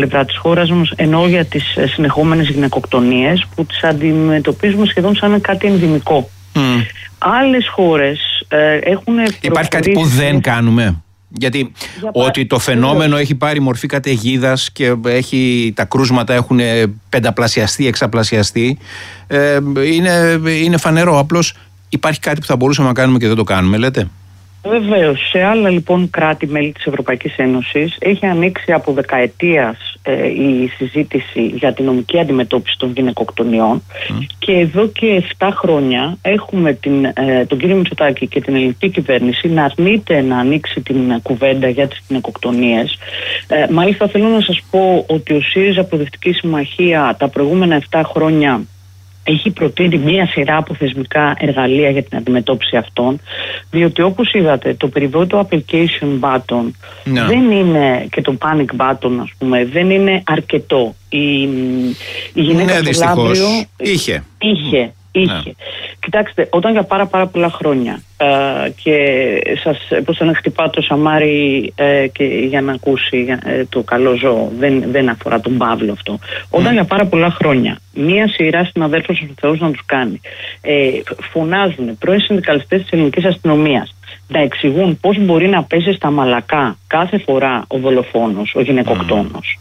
πλευρά της χώρας μας, εννοώ για τις συνεχόμενες γυναικοκτονίες που τις αντιμετωπίζουμε σχεδόν σαν κάτι ενδυμικό. Άλλες χώρες έχουν Υπάρχει κάτι που δεν κάνουμε? Γιατί ότι το φαινόμενο έχει πάρει μορφή καταιγίδας και τα κρούσματα έχουν πενταπλασιαστεί, εξαπλασιαστεί, είναι φανερό. Απλώς υπάρχει κάτι που θα μπορούσαμε να κάνουμε και δεν το κάνουμε, λέτε? Βεβαίως. Σε άλλα λοιπόν κράτη-μέλη της Ευρωπαϊκής Ένωσης έχει ανοίξει από δεκαετίας η συζήτηση για την νομική αντιμετώπιση των γυναικοκτονιών και εδώ και 7 χρόνια έχουμε τον κύριο Μητσοτάκη και την ελληνική κυβέρνηση να αρνείται να ανοίξει την κουβέντα για τις γυναικοκτονίες. Μάλιστα θέλω να σας πω ότι ο ΣΥΡΙΖΑ Προοδευτική Συμμαχία τα προηγούμενα 7 χρόνια έχει προτείνει μία σειρά από θεσμικά εργαλεία για την αντιμετώπιση αυτών, διότι όπως είδατε το περιβόητο application button δεν είναι, και το panic button ας πούμε, δεν είναι αρκετό. Η γυναίκα στο λάμπριο είχε. Κοιτάξτε, όταν για πάρα πολλά χρόνια και πώς θα χτυπά το σαμάρι και για να ακούσει το καλό ζώο, δεν αφορά τον Παύλο αυτό. Όταν για πάρα πολλά χρόνια μία σειρά συναδέλφων ο Θεός να τους κάνει φωνάζουν πρώην συνδικαλιστές της ελληνικής αστυνομίας να εξηγούν πώς μπορεί να πέσει στα μαλακά κάθε φορά ο δολοφόνος, ο γυναικοκτόνος,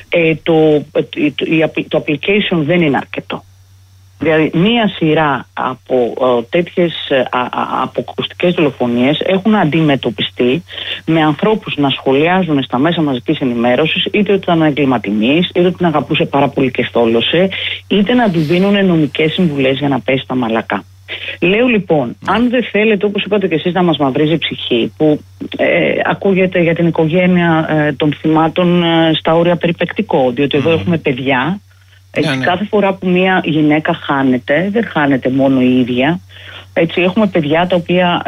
το application δεν είναι αρκετό. Δηλαδή μία σειρά από τέτοιες αποκρουστικές δολοφονίες έχουν αντιμετωπιστεί με ανθρώπους να σχολιάζουν στα μέσα μαζικής ενημέρωσης είτε ότι ήταν εγκληματινής, είτε ότι την αγαπούσε πάρα πολύ και θόλωσε, είτε να του δίνουν νομικές συμβουλές για να πέσει στα μαλακά. Λέω λοιπόν, αν δεν θέλετε όπως είπατε και εσείς να μας μαυρίζει η ψυχή, που ακούγεται για την οικογένεια των θυμάτων στα όρια περιπεκτικό, διότι εδώ έχουμε παιδιά. Κάθε φορά που μια γυναίκα χάνεται, δεν χάνεται μόνο η ίδια. Έτσι, έχουμε παιδιά τα οποία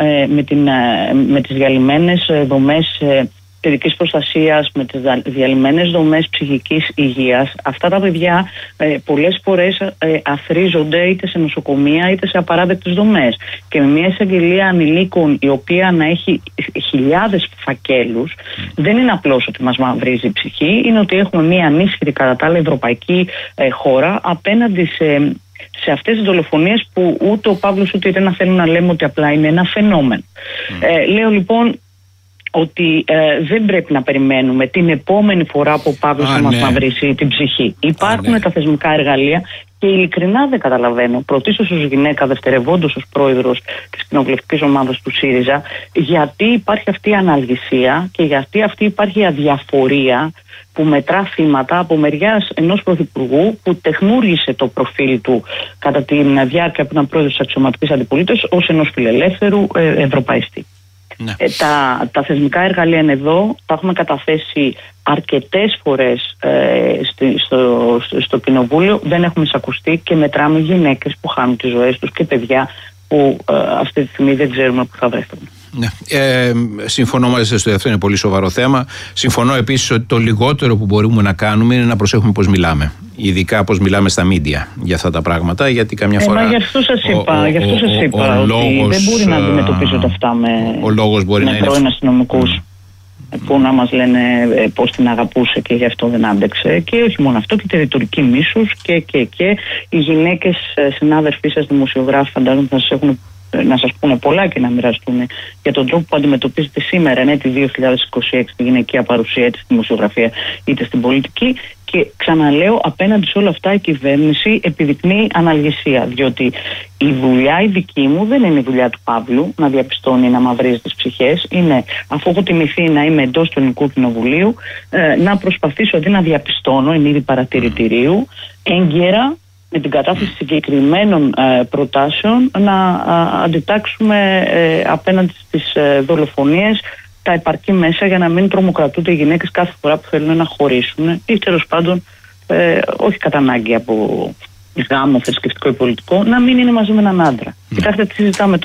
με τις διαλυμένες δομές παιδικής προστασίας, με τις διαλυμένες δομές ψυχικής υγείας, αυτά τα παιδιά πολλές φορές αθρίζονται είτε σε νοσοκομεία είτε σε απαράδεκτες δομές. Και με μια εισαγγελία ανηλίκων η οποία να έχει χιλιάδες φακέλους, δεν είναι απλώς ότι μας μαυρίζει η ψυχή, είναι ότι έχουμε μια ανίσχυρη κατά τα άλλα ευρωπαϊκή χώρα απέναντι σε αυτές τις δολοφονίες που ούτε ο Παύλος ούτε η Ρένα θέλουν να λέμε ότι απλά είναι ένα φαινόμενο. Λέω λοιπόν ότι δεν πρέπει να περιμένουμε την επόμενη φορά που ο Παύλος θα μας μαυρίσει την ψυχή. Υπάρχουν τα θεσμικά εργαλεία και ειλικρινά δεν καταλαβαίνω, πρωτίστως ως γυναίκα, δευτερευόντως ως πρόεδρος της κοινοβουλευτικής ομάδας του ΣΥΡΙΖΑ, γιατί υπάρχει αυτή η αναλγησία και γιατί αυτή υπάρχει η αδιαφορία που μετρά θύματα από μεριάς ενός πρωθυπουργού που τεχνούργησε το προφίλ του κατά τη διάρκεια που ήταν πρόεδρος της αξιωματικής αντιπολίτευσης ως ενός φιλελεύθερου ευρωπαϊστή. Ναι. Τα θεσμικά εργαλεία είναι εδώ, τα έχουμε καταθέσει αρκετές φορές στο Κοινοβούλιο, δεν έχουμε εισακουστεί και μετράμε γυναίκες που χάνουν τις ζωές τους και παιδιά που αυτή τη στιγμή δεν ξέρουμε που θα βρεθούν. Ναι. Συμφωνώ μαζί σας ότι αυτό είναι πολύ σοβαρό θέμα. Συμφωνώ επίσης ότι το λιγότερο που μπορούμε να κάνουμε είναι να προσέχουμε πώς μιλάμε. Ειδικά πώς μιλάμε στα μίντια για αυτά τα πράγματα. Γιατί καμιά φορά. Γι' αυτό σας είπα, ότι δεν μπορεί να αντιμετωπίζονται αυτά με πρώην αστυνομικούς που να μας λένε πώς την αγαπούσε και γι' αυτό δεν άντεξε. Και όχι μόνο αυτό, και τη ρητορική μίσους και οι γυναίκες συνάδελφοί σας δημοσιογράφοι φαντάζομαι θα σας έχουν να σας πούνε πολλά και να μοιραστούν για τον τρόπο που αντιμετωπίζετε σήμερα, τη 2026, τη γυναικεία παρουσία είτε στη δημοσιογραφία είτε στην πολιτική. Και ξαναλέω, απέναντι σε όλα αυτά η κυβέρνηση επιδεικνύει αναλγησία, διότι η δουλειά η δική μου δεν είναι η δουλειά του Παύλου να διαπιστώνει, να μαυρίζει τις ψυχές. Είναι, αφού έχω τιμηθεί να είμαι εντός του Ελληνικού Κοινοβουλίου, να προσπαθήσω αντί να διαπιστώνω εν είδη παρατηρητηρίου, έγκαιρα με την κατάθεση συγκεκριμένων προτάσεων να αντιτάξουμε απέναντι στις δολοφονίες τα επαρκή μέσα για να μην τρομοκρατούνται οι γυναίκες κάθε φορά που θέλουν να χωρίσουν ή τέλος πάντων όχι κατά ανάγκη από γάμο θρησκευτικό ή πολιτικό, να μην είναι μαζί με έναν άντρα. Κοιτάξτε τι συζητάμε τώρα.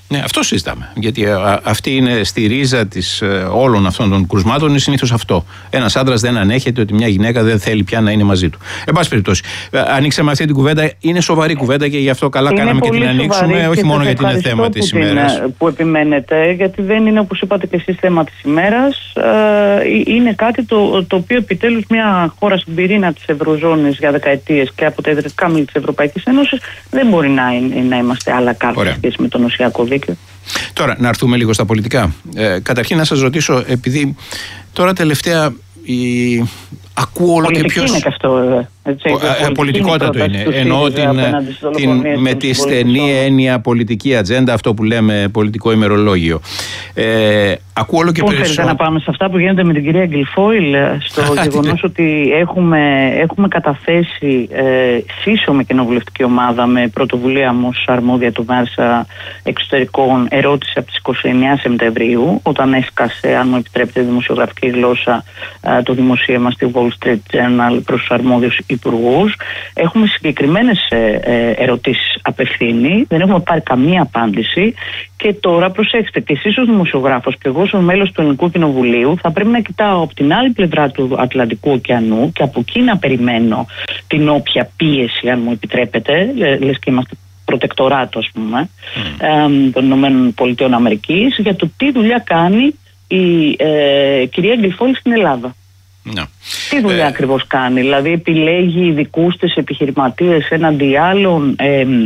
Ναι, αυτό συζητάμε. Γιατί αυτή είναι στη ρίζα όλων αυτών των κρουσμάτων, είναι συνήθως αυτό. Ένας άντρας δεν ανέχεται ότι μια γυναίκα δεν θέλει πια να είναι μαζί του. Εν πάση περιπτώσει, ανοίξαμε αυτή την κουβέντα. Είναι σοβαρή κουβέντα και γι' αυτό καλά είναι κάναμε και την ανοίξουμε. Όχι μόνο γιατί είναι θέμα της ημέρας. Που επιμένετε, γιατί δεν είναι, όπως είπατε και εσείς, θέμα της ημέρας. Είναι κάτι το οποίο επιτέλους μια χώρα στην πυρήνα της Ευρωζώνης για δεκαετίες και από τα ιδρυτικά μέλη της Ευρωπαϊκής Ένωσης δεν μπορεί να είμαστε άλλα κάρτα σχέση με το νοσιακό δίκαιο. Τώρα, να έρθουμε λίγο στα πολιτικά. Καταρχήν να σας ρωτήσω, επειδή τώρα τελευταία ακούω όλο και πιο. Είναι και αυτό, βέβαια. Πολιτικότατο είναι. Εννοώ με τη στενή έννοια πολιτική ατζέντα, αυτό που λέμε πολιτικό ημερολόγιο. Ακούω όλο και περισσότερο. Θέλετε να πάμε σε αυτά που γίνεται με την κυρία Γκιλφόιλ, στο γεγονός ότι έχουμε καταθέσει σύσσωμη κοινοβουλευτική ομάδα με πρωτοβουλία μου ως αρμόδια του Βάρσα Εξωτερικών ερώτηση από τις 29 Σεπτεμβρίου, όταν έσκασε, αν μου επιτρέπετε, δημοσιογραφική γλώσσα, το δημοσίευμα στη Wall Street Journal προς τους αρμόδιους υπουργούς. Έχουμε συγκεκριμένες ερωτήσεις απευθύνει, δεν έχουμε πάρει καμία απάντηση και τώρα προσέξτε, και εσείς ως δημοσιογράφος και εγώ ως μέλος του Ελληνικού Κοινοβουλίου θα πρέπει να κοιτάω από την άλλη πλευρά του Ατλαντικού ωκεανού και από εκεί να περιμένω την όποια πίεση, αν μου επιτρέπετε, λες και είμαστε προτεκτοράτο, ας πούμε, των Ηνωμένων Πολιτειών Αμερικής, για το τι δουλειά κάνει η κυρία Γκιλφόιλ στην Ελλάδα. Τι δουλειά ακριβώς κάνει, δηλαδή επιλέγει ειδικούς της, επιχειρηματίες έναντι άλλων,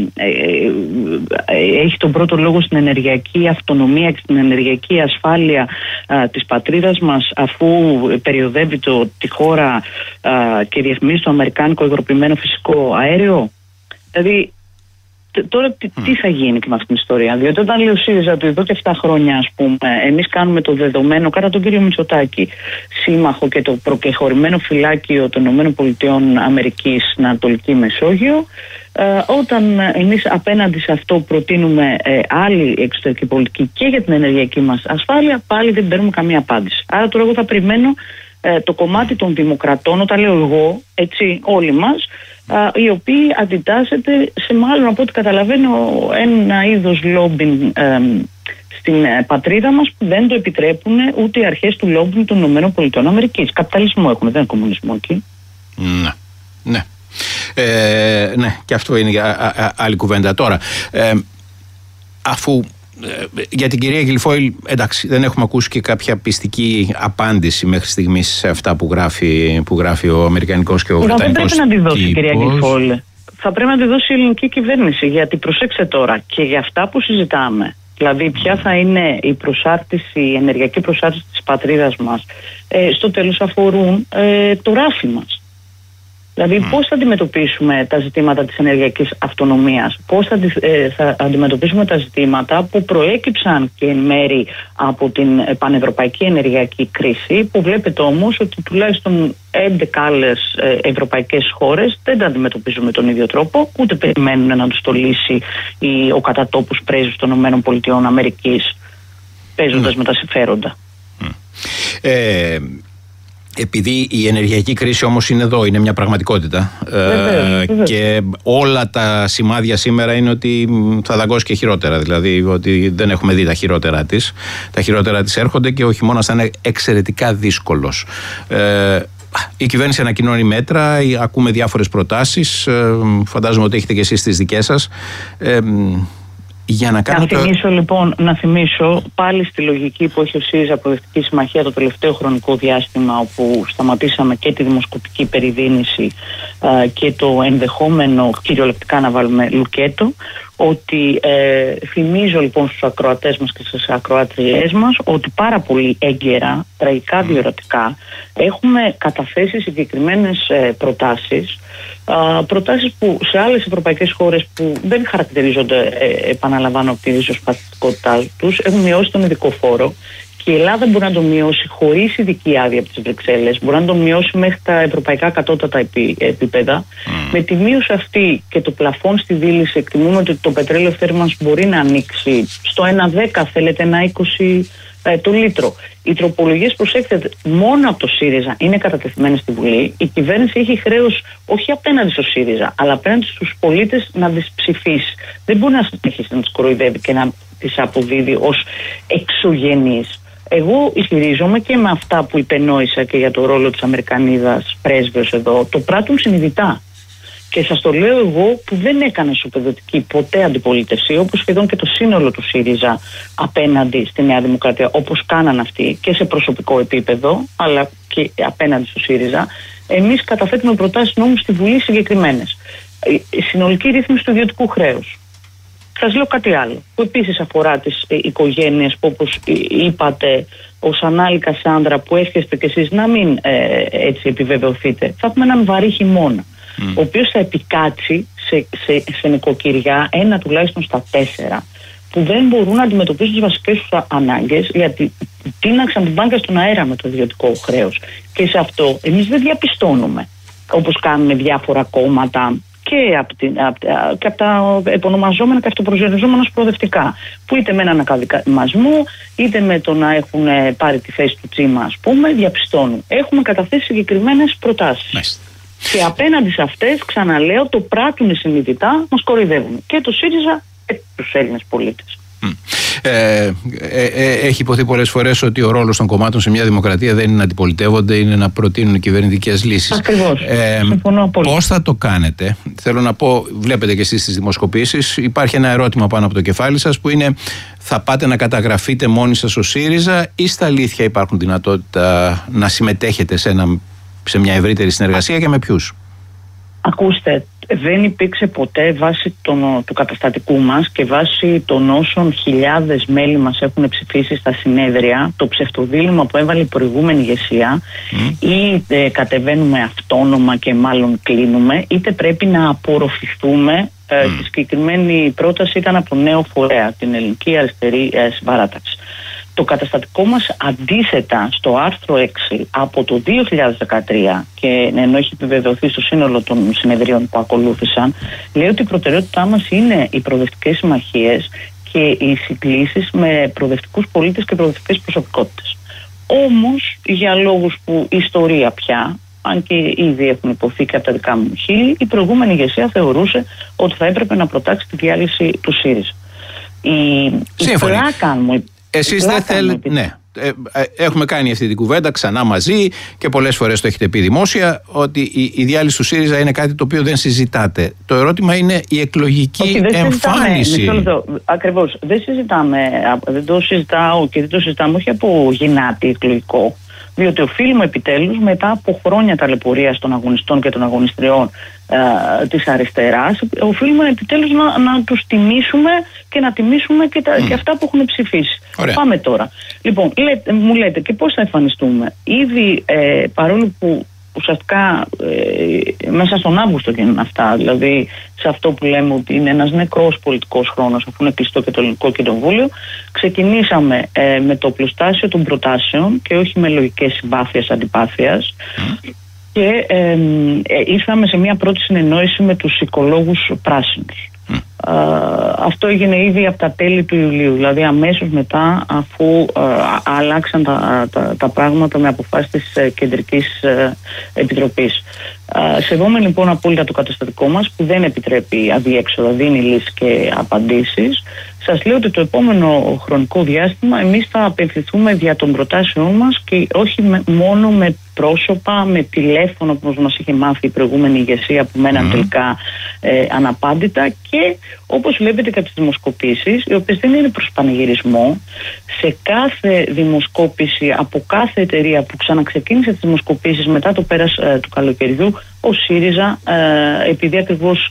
έχει τον πρώτο λόγο στην ενεργειακή αυτονομία και στην ενεργειακή ασφάλεια της πατρίδας μας, αφού περιοδεύει τη χώρα και ρυθμίζει το αμερικάνικο υγροποιημένο φυσικό αέριο. Δηλαδή τώρα τι θα γίνει και με αυτήν την ιστορία? Διότι όταν λέει ο ΣΥΡΙΖΑ ότι εδώ και 7 χρόνια, ας πούμε, εμείς κάνουμε το δεδομένο κατά τον κύριο Μητσοτάκη σύμμαχο και το προκεχωρημένο φυλάκιο των ΗΠΑ στην Ανατολική Μεσόγειο, όταν εμείς απέναντι σε αυτό προτείνουμε άλλη εξωτερική πολιτική και για την ενεργειακή μας ασφάλεια, πάλι δεν παίρνουμε καμία απάντηση. Άρα τώρα εγώ θα περιμένω το κομμάτι των δημοκρατών, όταν λέω εγώ, έτσι όλοι μας, οι οποίοι αντιτάσσεται σε, μάλλον από ό,τι καταλαβαίνω, ένα είδος λόμπινγκ στην πατρίδα μας που δεν το επιτρέπουν ούτε οι αρχές του λόμπινγκ των ΗΠΑ. Καπιταλισμό έχουμε, δεν είναι κομμουνισμό εκεί. Ναι. Ναι, και αυτό είναι άλλη κουβέντα. Τώρα, αφού για την κυρία Γκιλφόιλ, εντάξει, δεν έχουμε ακούσει και κάποια πιστική απάντηση μέχρι στιγμής σε αυτά που γράφει ο Αμερικανικός και ο Βρετανικός. Δεν πρέπει να τη δώσει η κυρία Γκιλφόιλ. Θα πρέπει να τη δώσει η ελληνική κυβέρνηση. Γιατί προσέξτε τώρα, και για αυτά που συζητάμε, δηλαδή ποια θα είναι η ενεργειακή προσάρτηση της πατρίδας μας, στο τέλος αφορούν το ράφι μας. Δηλαδή πώς θα αντιμετωπίσουμε τα ζητήματα της ενεργειακής αυτονομίας, πώς θα αντιμετωπίσουμε τα ζητήματα που προέκυψαν και εν μέρη από την πανευρωπαϊκή ενεργειακή κρίση, που βλέπετε όμως ότι τουλάχιστον 11 άλλες ευρωπαϊκές χώρες δεν τα αντιμετωπίζουν με τον ίδιο τρόπο, ούτε περιμένουν να τους το λύσει ο κατατόπους πρέσβης των ΗΠΑ παίζοντας με τα συμφέροντα. Επειδή η ενεργειακή κρίση όμως είναι εδώ, είναι μια πραγματικότητα, και όλα τα σημάδια σήμερα είναι ότι θα δαγκώσει και χειρότερα, δηλαδή ότι δεν έχουμε δει τα χειρότερα της. Τα χειρότερα της έρχονται και ο χειμώνας θα είναι εξαιρετικά δύσκολος. Η κυβέρνηση ανακοινώνει μέτρα, ακούμε διάφορες προτάσεις, φαντάζομαι ότι έχετε και εσείς τις δικές σας. Να θυμίσω πάλι στη λογική που έχει ο ΣΥΡΙΖΑ Προοδευτική Συμμαχία το τελευταίο χρονικό διάστημα, όπου σταματήσαμε και τη δημοσκοπική περιδίνηση και το ενδεχόμενο κυριολεκτικά να βάλουμε λουκέτο, ότι θυμίζω λοιπόν στους ακροατές μας και στις ακροάτριές μας ότι πάρα πολύ έγκαιρα, τραγικά διορατικά, έχουμε καταθέσει συγκεκριμένες προτάσεις που σε άλλες ευρωπαϊκές χώρες που δεν χαρακτηρίζονται, επαναλαμβάνω, από τη ριζοσπαστικότητά τους, έχουν μειώσει τον ειδικό φόρο. Και η Ελλάδα μπορεί να το μειώσει χωρίς ειδική άδεια από τις Βρυξέλλες, μπορεί να το μειώσει μέχρι τα ευρωπαϊκά κατώτατα επίπεδα. Με τη μείωση αυτή και το πλαφόν στη δίληση, εκτιμούμε ότι το πετρέλαιο θέρμανσης μπορεί να ανοίξει στο 1,10, θέλετε, 1,20 το λίτρο. Οι τροπολογίες, προσέξτε, μόνο από το ΣΥΡΙΖΑ είναι κατατεθειμένες στη Βουλή. Η κυβέρνηση έχει χρέος όχι απέναντι στο ΣΥΡΙΖΑ, αλλά απέναντι στους πολίτες να τις ψηφίσει. Δεν μπορεί να συνεχίσει να τις κοροϊδεύει και να τις αποδίδει ως εξωγενείς. Εγώ ισχυρίζομαι και με αυτά που υπενόησα και για το ρόλο της Αμερικανίδας πρέσβεως εδώ, το πράττουν συνειδητά. Και σας το λέω εγώ που δεν έκανα ισοπεδωτική ποτέ αντιπολίτευση, όπως σχεδόν και το σύνολο του ΣΥΡΙΖΑ απέναντι στη Νέα Δημοκρατία, όπως κάναν αυτοί και σε προσωπικό επίπεδο, αλλά και απέναντι στο ΣΥΡΙΖΑ. Εμείς καταθέτουμε προτάσεις νόμου στη Βουλή συγκεκριμένες. Η συνολική ρύθμιση του ιδιωτικού χρέους. Σας λέω κάτι άλλο, που επίσης αφορά τις οικογένειες που, όπως είπατε, ως ανάλη Κασάνδρα, που έσχεστε κι εσείς να μην έτσι επιβεβαιωθείτε. Θα έχουμε έναν βαρύ χειμώνα, ο οποίος θα επικάτσει σε νοικοκυριά, ένα τουλάχιστον στα 4, που δεν μπορούν να αντιμετωπίσουν τις βασικές τους ανάγκες, γιατί τίναξαν την μπάνκα στον αέρα με το ιδιωτικό χρέος. Και σε αυτό εμείς δεν διαπιστώνουμε, όπως κάνουν διάφορα κόμματα και από τα επωνομαζόμενα και αυτοπροσδιοριζόμενα ως προοδευτικά, που είτε με έναν ακαδημασμό είτε με το να έχουν πάρει τη θέση του Τσίμα, ας πούμε, διαπιστώνουν. Έχουμε καταθέσει συγκεκριμένες προτάσεις. Και απέναντι σε αυτές, ξαναλέω, το πράττουν συνειδητά, μας κοροϊδεύουν και το ΣΥΡΙΖΑ και τους Έλληνες πολίτες. Έχει υποθεί πολλές φορές ότι ο ρόλος των κομμάτων σε μια δημοκρατία δεν είναι να αντιπολιτεύονται, είναι να προτείνουν κυβερνητικές λύσεις. Ακριβώς. Συμφωνώ απόλυτα. Πώς θα το κάνετε? Θέλω να πω, βλέπετε και εσείς τις δημοσκοπήσεις, υπάρχει ένα ερώτημα πάνω από το κεφάλι σας που είναι: θα πάτε να καταγραφείτε μόνοι σας ο ΣΥΡΙΖΑ ή στα αλήθεια υπάρχουν δυνατότητα να συμμετέχετε σε μια ευρύτερη συνεργασία και με ποιους? Ακούστε, δεν υπήρξε ποτέ βάσει του καταστατικού μας και βάσει των όσων χιλιάδες μέλη μας έχουν ψηφίσει στα συνέδρια, το ψευτοδίλημμα που έβαλε η προηγούμενη ηγεσία, είτε κατεβαίνουμε αυτόνομα και μάλλον κλείνουμε, είτε πρέπει να απορροφηθούμε. Τη συγκεκριμένη πρόταση ήταν από νέο φορέα, την Ελληνική Αριστερή Συμπαράταξη. Το καταστατικό μας, αντίθετα στο άρθρο 6 από το 2013, και ενώ έχει επιβεβαιωθεί στο σύνολο των συνεδρίων που ακολούθησαν, λέει ότι η προτεραιότητά μας είναι οι προοδευτικές συμμαχίες και οι συγκλήσεις με προοδευτικούς πολίτες και προοδευτικές προσωπικότητες. Όμως, για λόγους που η ιστορία πια, αν και ήδη έχουν υποθεί και από τα δικά μου χείλη, η προηγούμενη ηγεσία θεωρούσε ότι θα έπρεπε να προτάξει τη διάλυση του ΣΥΡΙΖΑ. Εσείς δεν θέλετε. Ναι. Έχουμε κάνει αυτή την κουβέντα ξανά μαζί και πολλές φορές το έχετε πει δημόσια, ότι η διάλυση του ΣΥΡΙΖΑ είναι κάτι το οποίο δεν συζητάτε. Το ερώτημα είναι η εκλογική εμφάνιση. Ακριβώς. Δεν το συζητάω και δεν το συζητάμε όχι από γυνάτι εκλογικό. Διότι οφείλουμε επιτέλους, μετά από χρόνια ταλαιπωρίας των αγωνιστών και των αγωνιστριών της αριστεράς, οφείλουμε επιτέλους να τους τιμήσουμε και να τιμήσουμε και αυτά που έχουν ψηφίσει. Ωραία. Πάμε τώρα. Λοιπόν, μου λέτε και πώς θα εμφανιστούμε. Ήδη παρόλο που ουσιαστικά μέσα στον Αύγουστο γίνουν αυτά, δηλαδή σε αυτό που λέμε ότι είναι ένας νεκρός πολιτικός χρόνος, αφού είναι κλειστό και το Ελληνικό Κοινοβούλιο, ξεκινήσαμε με το οπλοστάσιο των προτάσεων και όχι με λογικές συμπάθειας αντιπάθειας, και ήρθαμε σε μια πρώτη συνεννόηση με τους οικολόγους πράσινους. Αυτό έγινε ήδη από τα τέλη του Ιουλίου, δηλαδή αμέσως μετά, αφού αλλάξαν τα πράγματα με αποφάσεις της Κεντρικής Επιτροπής. Σεβόμενοι λοιπόν απόλυτα το καταστατικό μας, που δεν επιτρέπει αδιέξοδα, δίνει λύσεις και απαντήσεις, σας λέω ότι το επόμενο χρονικό διάστημα εμείς θα απευθυνθούμε δια των προτάσεών μας και όχι μόνο με πρόσωπα, με τηλέφωνο, όπως μας είχε μάθει η προηγούμενη ηγεσία, που μέναν τελικά αναπάντητα, και όπως βλέπετε και από τις δημοσκοπήσεις, οι οποίες δεν είναι προς πανηγυρισμό, σε κάθε δημοσκόπηση από κάθε εταιρεία που ξαναξεκίνησε τις δημοσκοπήσεις μετά το πέρας του καλοκαιριού, ο ΣΥΡΙΖΑ, επειδή ακριβώς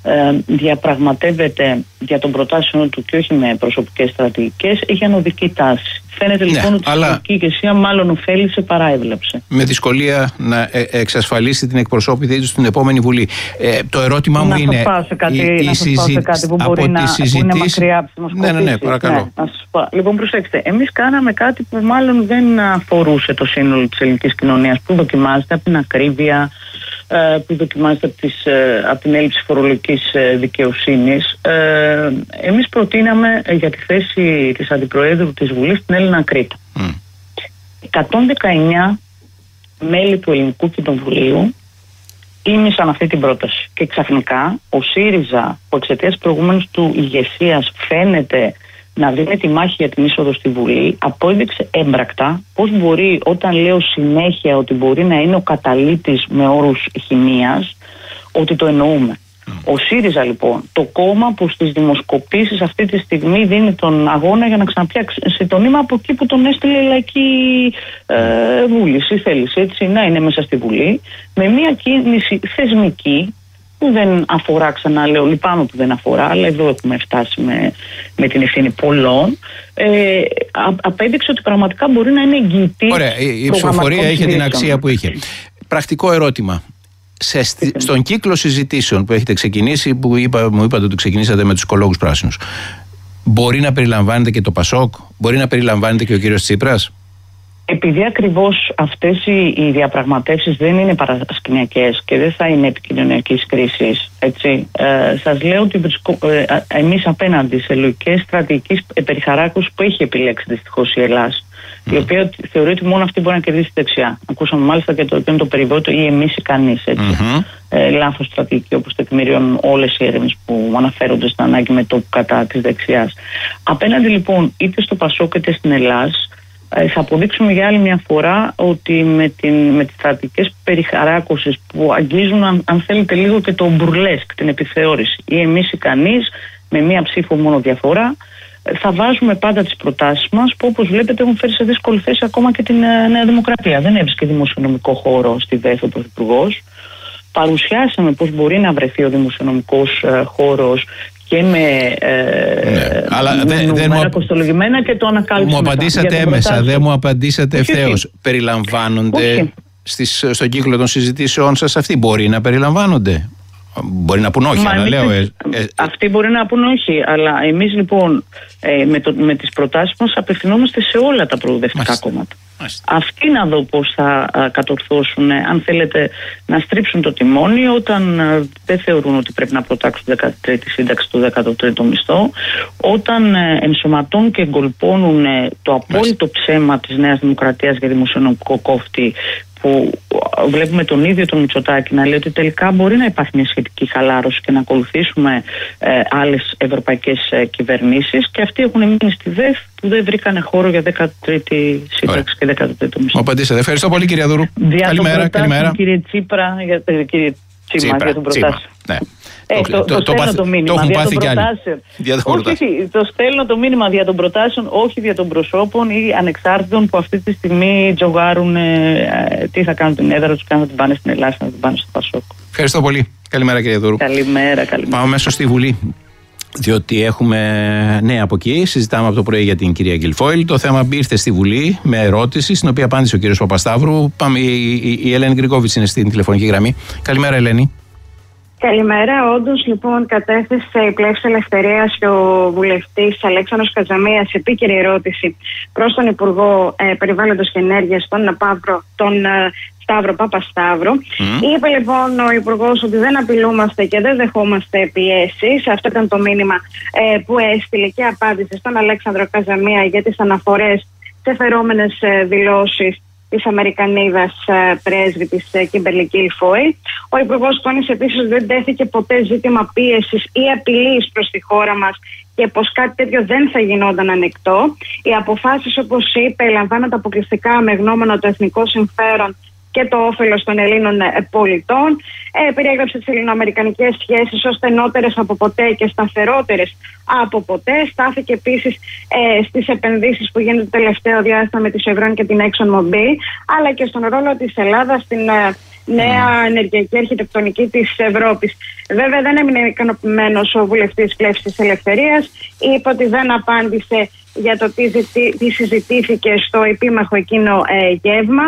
διαπραγματεύεται για τον προτάσεων του και όχι με προσωπικές στρατηγικές, έχει ανωδική τάση. Φαίνεται λοιπόν ότι η πολιτική ηγεσία μάλλον ωφέλησε παρά έβλεψε. Με δυσκολία να εξασφαλίσει την εκπροσώπησή του στην επόμενη Βουλή. Το ερώτημα μου είναι. Να σας πάω σε κάτι που μπορεί να είναι μακριά από τις δημοσκοπήσεις. Ναι, παρακαλώ. Λοιπόν, προσέξτε. Εμείς κάναμε κάτι που μάλλον δεν αφορούσε το σύνολο της ελληνικής κοινωνίας, που δοκιμάζεται από την ακρίβεια, που δοκιμάζεται από την έλλειψη φορολογικής δικαιοσύνης. Εμείς προτείναμε για τη θέση της Αντιπροέδρου της Βουλής την Έλληνα Κρήτα. 119 μέλη του Ελληνικού Κοινοβουλίου τίμησαν αυτή την πρόταση. Και ξαφνικά ο ΣΥΡΙΖΑ, που εξαιτίας προηγούμενης του ηγεσίας φαίνεται να δίνει τη μάχη για την είσοδο στη Βουλή, απόδειξε έμπρακτα πώς μπορεί, όταν λέω συνέχεια ότι μπορεί να είναι ο καταλύτης με όρους χημείας, ότι το εννοούμε. Ο ΣΥΡΙΖΑ λοιπόν, το κόμμα που στις δημοσκοπήσεις αυτή τη στιγμή δίνει τον αγώνα για να ξαναπιάξει το νήμα από εκεί που τον έστειλε η λαϊκή βούληση, θέληση, έτσι, να είναι μέσα στη Βουλή, με μια κίνηση θεσμική που δεν αφορά, ξαναλέω, λυπάμαι που δεν αφορά, αλλά εδώ έχουμε φτάσει με την ευθύνη πολλών, απέδειξε ότι πραγματικά μπορεί να είναι εγγυητή. Ωραία, η ψηφοφορία είχε την αξία που είχε. Πρακτικό ερώτημα. Στον κύκλο συζητήσεων που έχετε ξεκινήσει, που μου είπατε ότι ξεκινήσατε με τους οικολόγους πράσινους, μπορεί να περιλαμβάνεται και το ΠΑΣΟΚ, μπορεί να περιλαμβάνεται και ο κύριος Τσίπρας? Επειδή ακριβώς αυτές οι διαπραγματεύσεις δεν είναι παρασκηνιακές και δεν θα είναι επικοινωνιακής κρίσης, έτσι, σας λέω ότι εμείς απέναντι σε λογικές στρατηγικής περιχαράκωσης που έχει επιλέξει δυστυχώς η Ελλάδα, η οποία θεωρεί ότι μόνο αυτή μπορεί να κερδίσει δεξιά. Ακούσαμε μάλιστα και το περιβόητο ή εμείς ή κανείς, έτσι. Λάθος στρατηγική, όπως το τεκμηριώνουν όλες οι έρευνες που αναφέρονται στην ανάγκη μετώπου κατά της δεξιάς. Απέναντι λοιπόν είτε στο ΠΑΣΟΚ είτε στην Ελλάδα, θα αποδείξουμε για άλλη μια φορά ότι με τις στρατηγικές περιχαράκωσης που αγγίζουν, αν θέλετε, λίγο και το μπουρλέσκ, την επιθεώρηση, ή εμείς ή κανείς, με μία ψήφο μόνο διαφορά, θα βάζουμε πάντα τις προτάσεις μας που, όπως βλέπετε, έχουν φέρει σε δύσκολη θέση ακόμα και την Νέα Δημοκρατία. Δεν έβρισκε δημοσιονομικό χώρο στη ΔΕΘ ο Πρωθυπουργός. Παρουσιάσαμε πώς μπορεί να βρεθεί ο δημοσιονομικός χώρος και νούμερα κοστολογημένα και το ανακάλυψαμε. Μου απαντήσατε έμεσα, δεν μου απαντήσατε ευθέως. Περιλαμβάνονται στον κύκλο των συζητήσεών σας αυτοί? Μπορεί να περιλαμβάνονται? Μπορεί να πούν όχι, αλλά λέω. Αυτοί μπορεί να πούν όχι, αλλά εμείς λοιπόν με τις προτάσεις μας απευθυνόμαστε σε όλα τα προοδευτικά κόμματα. Αυτοί να δω πώς θα κατορθώσουν, αν θέλετε, να στρίψουν το τιμόνι όταν δεν θεωρούν ότι πρέπει να προτάξουν 13η σύνταξη του 13ου μισθό, όταν ενσωματώνουν και εγκολπώνουν το απόλυτο ψέμα της Νέας Δημοκρατίας για δημοσιονομικό κόφτη, που βλέπουμε τον ίδιο τον Μητσοτάκη να λέει ότι τελικά μπορεί να υπάρχει μια σχετική χαλάρωση και να ακολουθήσουμε άλλες ευρωπαϊκές κυβερνήσεις, και αυτοί έχουν μείνει στη ΔΕΘ που δεν βρήκανε χώρο για 13η σύνταξη και 13ο μισθό. Μου απαντήσατε. Ευχαριστώ πολύ, κυρία Δούρου. Καλημέρα. Κύριε Τσίπρα, για τον προτάσιο. Ναι. Το στέλνω το μήνυμα το έχουν πάθει κι άλλοι. Το στέλνω το μήνυμα δια των προτάσεων, όχι δια των προσώπων ή ανεξάρτητων που αυτή τη στιγμή τζογάρουν τι θα κάνουν την έδρα τους και αν θα την πάνε στην Ελλάδα, να την πάνε στο ΠΑΣΟΚ. Ευχαριστώ πολύ. Καλημέρα, κύριε Δούρου. Καλημέρα. Πάμε μέσω στη Βουλή, διότι έχουμε νέα από εκεί. Συζητάμε από το πρωί για την κυρία Γκιλφόιλ. Το θέμα ήρθε στη Βουλή με ερώτηση, στην οποία απάντησε ο κύριος Παπασταύρου. Η Ελένη Γκρικόβιτς είναι στην τηλεφωνική γραμμή. Καλημέρα, Ελένη. Καλημέρα. Όντως, λοιπόν, κατέθεσε η Πλεύση Ελευθερίας και ο βουλευτής Αλέξανδρος Καζαμίας επίκαιρη ερώτηση προς τον Υπουργό Περιβάλλοντος και Ενέργειας, τον Σταύρο Παπασταύρο. Είπε λοιπόν ο Υπουργός ότι δεν απειλούμαστε και δεν δεχόμαστε πιέσεις. Αυτό ήταν το μήνυμα που έστειλε και απάντησε στον Αλέξανδρο Καζαμία για τις αναφορές σε φερόμενες δηλώσεις της Αμερικανίδας πρέσβη της Κίμπερλι Γκιλφόιλ. Ο Υπουργός τόνισε επίσης ότι δεν τέθηκε ποτέ ζήτημα πίεσης ή απειλής προς τη χώρα μας και πως κάτι τέτοιο δεν θα γινόταν ανεκτό. Οι αποφάσεις, όπως είπε, λαμβάνονται αποκλειστικά με γνώμονα το εθνικό συμφέρον και το όφελος των Ελλήνων πολιτών. Περιέγραψε τις ελληνοαμερικανικές σχέσεις ως στενότερες από ποτέ και σταθερότερες από ποτέ. Στάθηκε επίσης στις επενδύσεις που γίνονται το τελευταίο διάστημα με τη Chevron και την ExxonMobil, αλλά και στον ρόλο της Ελλάδας στην νέα ενεργειακή αρχιτεκτονική της Ευρώπης. Βέβαια, δεν έμεινε ικανοποιημένος ο βουλευτής Πλεύσης Ελευθερίας. Είπε ότι δεν απάντησε για το τι συζητήθηκε στο επίμαχο εκείνο γεύμα.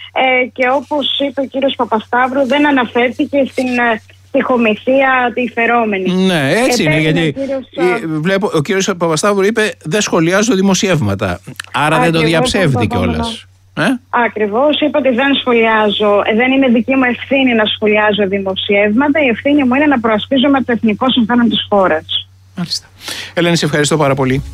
Και όπως είπε ο κύριος Παπασταύρου, δεν αναφέρθηκε στην τυχομηθεία τη φερόμενη. Ναι, έτσι είναι, γιατί βλέπω ο κύριος Παπασταύρου είπε δεν σχολιάζω δημοσιεύματα, άρα δεν το διαψεύδει κιόλας. Ακριβώς, είπε ότι δεν σχολιάζω, δεν είναι δική μου ευθύνη να σχολιάζω δημοσιεύματα, η ευθύνη μου είναι να προασπίζομαι το εθνικό συμφέρον της χώρας. Μάλιστα. Ελένη, σε ευχαριστώ πάρα πολύ.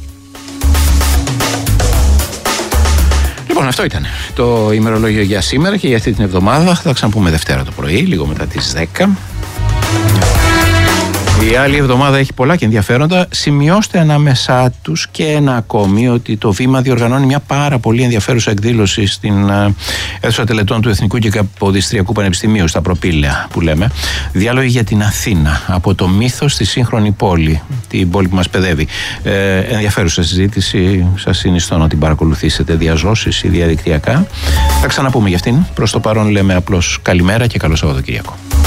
Λοιπόν, αυτό ήταν το ημερολόγιο για σήμερα και για αυτή την εβδομάδα. Θα τα ξαναπούμε Δευτέρα το πρωί, λίγο μετά τις 10. Η άλλη εβδομάδα έχει πολλά και ενδιαφέροντα. Σημειώστε ανάμεσά τους και ένα ακόμη, ότι το Βήμα διοργανώνει μια πάρα πολύ ενδιαφέρουσα εκδήλωση στην αίθουσα τελετών του Εθνικού και Καποδιστριακού Πανεπιστημίου, στα Προπήλαια που λέμε. Διάλογοι για την Αθήνα, από το μύθο στη σύγχρονη πόλη, την πόλη που μας παιδεύει. Ενδιαφέρουσα συζήτηση, σας συνιστώ να την παρακολουθήσετε, διαζώσεις ή διαδικτυακά. Θα ξαναπούμε για αυτήν. Προς το παρόν λέμε απλώς καλημέρα και καλό Σαββατοκύριακο.